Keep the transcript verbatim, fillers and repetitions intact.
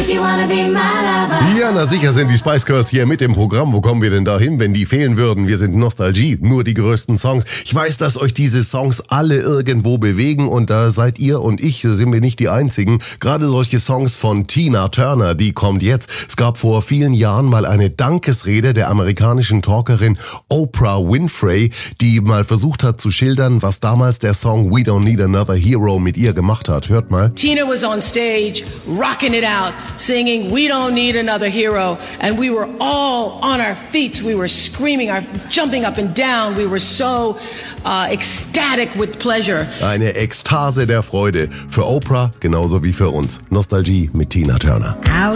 Ja, na sicher sind die Spice Girls hier mit im Programm. Wo kommen wir denn da hin, wenn die fehlen würden? Wir sind Nostalgie, nur die größten Songs. Ich weiß, dass euch diese Songs alle irgendwo bewegen und da seid ihr und ich, sind wir nicht die Einzigen. Gerade solche Songs von Tina Turner, die kommt jetzt. Es gab vor vielen Jahren mal eine Dankesrede der amerikanischen Talkerin Oprah Winfrey, die mal versucht hat zu schildern, was damals der Song We Don't Need Another Hero mit ihr gemacht hat. Hört mal. Tina was on stage, rocking it out, singing We Don't Need Another Hero, and we were all on our feet. We were screaming, our, jumping up and down. We were so uh, ecstatic with pleasure. Eine Ekstase der Freude. Für Oprah genauso wie für uns. Nostalgie mit Tina Turner. I'll